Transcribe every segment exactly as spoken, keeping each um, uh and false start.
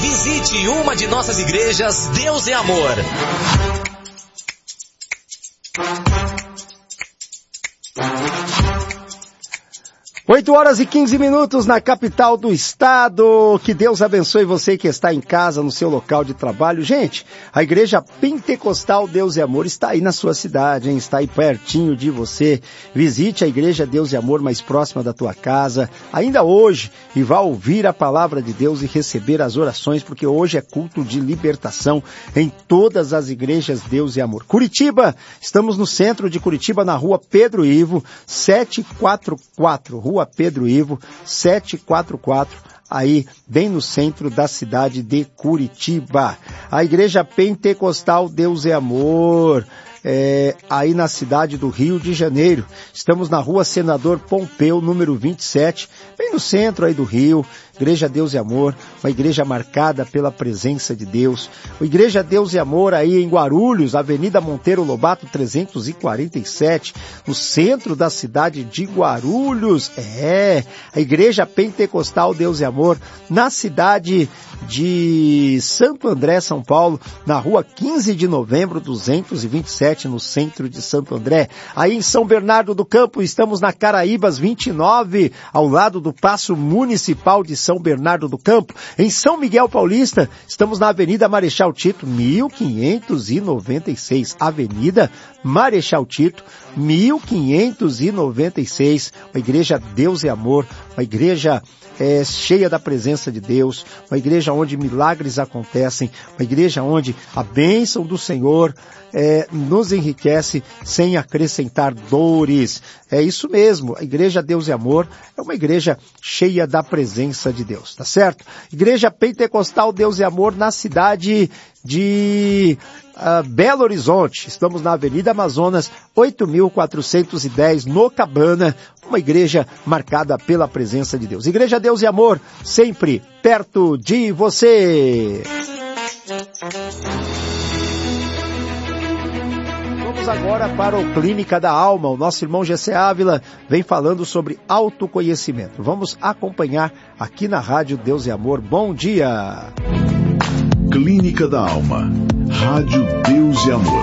Visite uma de nossas igrejas. Deus é Amor. oito horas e quinze minutos na capital do estado. Que Deus abençoe você que está em casa, no seu local de trabalho. Gente, a Igreja Pentecostal Deus e Amor está aí na sua cidade, hein? Está aí pertinho de você. Visite a Igreja Deus e Amor mais próxima da tua casa, ainda hoje, e vá ouvir a palavra de Deus e receber as orações, porque hoje é culto de libertação em todas as igrejas Deus e Amor. Curitiba, estamos no centro de Curitiba, na rua Pedro Ivo, setecentos e quarenta e quatro, rua Pedro Ivo, setecentos e quarenta e quatro, aí bem no centro da cidade de Curitiba. A Igreja Pentecostal Deus é Amor, é, aí na cidade do Rio de Janeiro. Estamos na rua Senador Pompeu, número vinte e sete, bem no centro aí do Rio. Igreja Deus e Amor, uma igreja marcada pela presença de Deus. A Igreja Deus e Amor aí em Guarulhos, Avenida Monteiro Lobato trezentos e quarenta e sete, no centro da cidade de Guarulhos. É, a Igreja Pentecostal Deus e Amor na cidade de Santo André, São Paulo, na rua quinze de novembro, duzentos e vinte e sete, no centro de Santo André. Aí em São Bernardo do Campo, estamos na Caraíbas vinte e nove, ao lado do Paço Municipal de São Bernardo do Campo. Em São Miguel Paulista, estamos na Avenida Marechal Tito, mil quinhentos e noventa e seis. Avenida Marechal Tito, mil quinhentos e noventa e seis. Uma igreja Deus e Amor, uma igreja É, cheia da presença de Deus, uma igreja onde milagres acontecem, uma igreja onde a bênção do Senhor é, nos enriquece sem acrescentar dores. É isso mesmo, a Igreja Deus e Amor é uma igreja cheia da presença de Deus, tá certo? Igreja Pentecostal Deus e Amor na cidade de uh, Belo Horizonte. Estamos na Avenida Amazonas, oito mil quatrocentos e dez, no Cabana, uma igreja marcada pela presença de Deus. Igreja Deus e Amor, sempre perto de você. Vamos agora para o Clínica da Alma. O nosso irmão Gessé Ávila vem falando sobre autoconhecimento. Vamos acompanhar aqui na Rádio Deus e Amor. Bom dia! Clínica da Alma, Rádio Deus e Amor.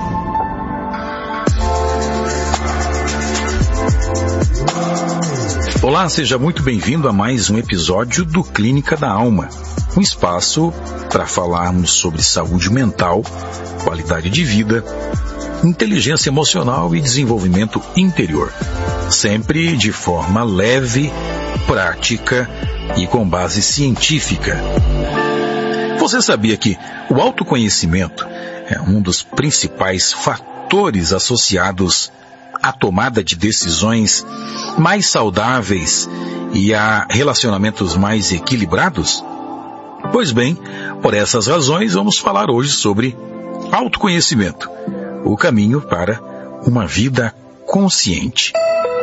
Olá, seja muito bem-vindo a mais um episódio do Clínica da Alma, um espaço para falarmos sobre saúde mental, qualidade de vida, inteligência emocional e desenvolvimento interior, sempre de forma leve, prática e com base científica. Você sabia que o autoconhecimento é um dos principais fatores associados à tomada de decisões mais saudáveis e a relacionamentos mais equilibrados? Pois bem, por essas razões vamos falar hoje sobre autoconhecimento, o caminho para uma vida consciente.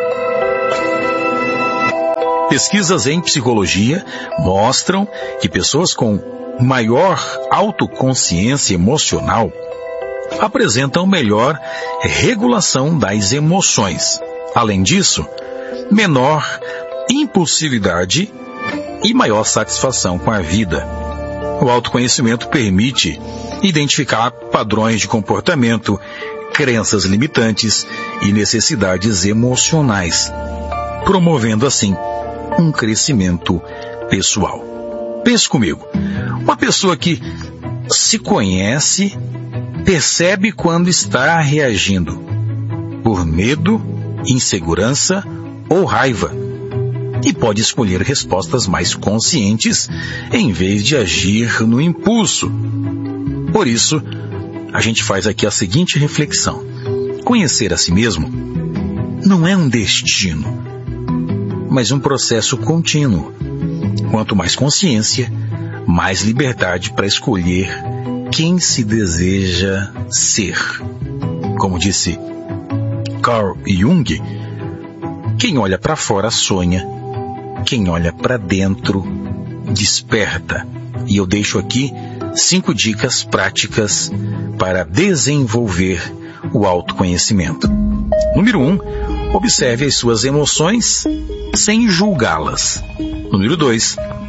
Pesquisas em psicologia mostram que pessoas com maior autoconsciência emocional apresentam melhor regulação das emoções. Além disso, menor impulsividade e maior satisfação com a vida. O autoconhecimento permite identificar padrões de comportamento, crenças limitantes e necessidades emocionais, promovendo assim um crescimento pessoal. Pense comigo, uma pessoa que se conhece percebe quando está reagindo por medo, insegurança ou raiva e pode escolher respostas mais conscientes em vez de agir no impulso. Por isso, a gente faz aqui a seguinte reflexão: conhecer a si mesmo não é um destino, mas um processo contínuo. Quanto mais consciência, mais liberdade para escolher quem se deseja ser. Como disse Carl Jung, quem olha para fora sonha, quem olha para dentro desperta. E eu deixo aqui cinco dicas práticas para desenvolver o autoconhecimento. Número um, observe as suas emoções sem julgá-las. Número dois,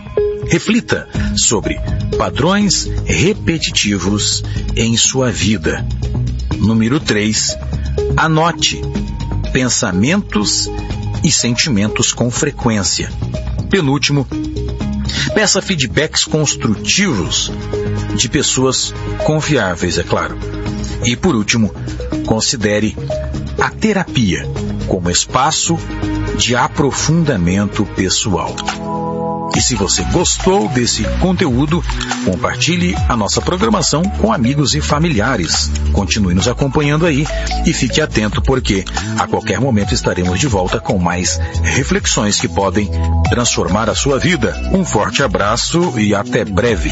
Reflita sobre padrões repetitivos em sua vida. Número três. Anote pensamentos e sentimentos com frequência. Penúltimo, peça feedbacks construtivos de pessoas confiáveis, é claro. E por último, considere a terapia como espaço de aprofundamento pessoal. E se você gostou desse conteúdo, compartilhe a nossa programação com amigos e familiares. Continue nos acompanhando aí e fique atento, porque a qualquer momento estaremos de volta com mais reflexões que podem transformar a sua vida. Um forte abraço e até breve.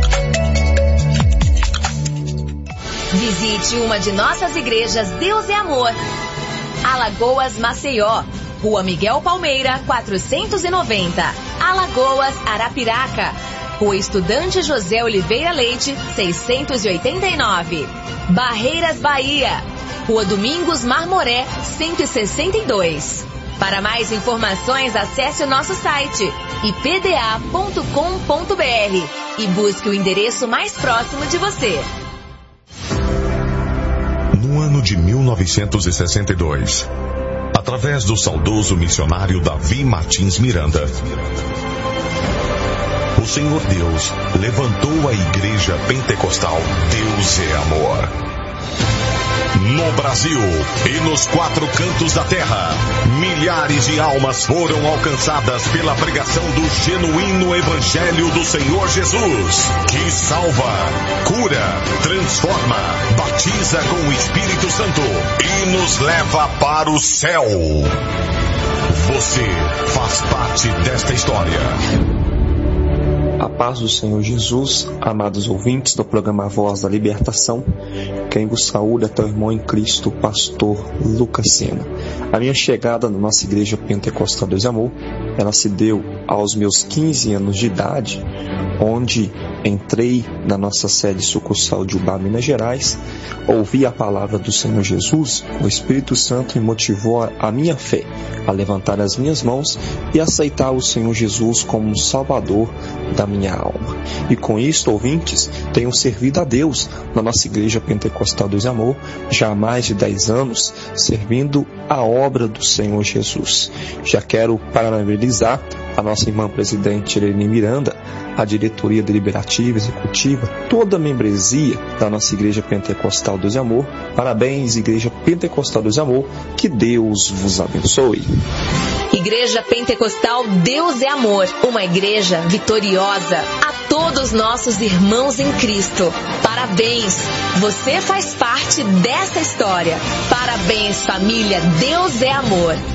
Visite uma de nossas igrejas Deus é Amor. Alagoas, Maceió, Rua Miguel Palmeira, quatrocentos e noventa. Alagoas, Arapiraca, Rua Estudante José Oliveira Leite, seiscentos e oitenta e nove. Barreiras, Bahia, Rua Domingos Marmoré, cento e sessenta e dois. Para mais informações, acesse o nosso site i p d a ponto com ponto b r e busque o endereço mais próximo de você. No ano de mil novecentos e sessenta e dois, através do saudoso missionário Davi Martins Miranda, o Senhor Deus levantou a Igreja Pentecostal Deus é Amor. No Brasil e nos quatro cantos da terra, milhares de almas foram alcançadas pela pregação do genuíno Evangelho do Senhor Jesus, que salva, cura, transforma, batiza com o Espírito Santo e nos leva para o céu. Você faz parte desta história. A paz do Senhor Jesus, amados ouvintes do programa Voz da Libertação, quem vos saúda é teu irmão em Cristo, pastor Lucas Sena. A minha chegada na nossa Igreja Pentecostal Deus e Amor, ela se deu aos meus quinze anos de idade, onde entrei na nossa sede sucursal de Ubá, Minas Gerais, ouvi a palavra do Senhor Jesus, o Espírito Santo me motivou a minha fé, a levantar as minhas mãos e aceitar o Senhor Jesus como um Salvador da minha alma. E com isso, ouvintes, tenho servido a Deus na nossa Igreja Pentecostal Deus e Amor já há mais de dez anos, servindo a obra do Senhor Jesus. Já quero parabenizar a nossa irmã presidente Irene Miranda, a diretoria deliberativa, executiva, toda a membresia da nossa Igreja Pentecostal Deus e Amor. Parabéns, Igreja Pentecostal Deus e Amor, que Deus vos abençoe. Igreja Pentecostal Deus é Amor, uma igreja vitoriosa. A todos nossos irmãos em Cristo, parabéns, você faz parte dessa história. Parabéns, família, Deus é Amor.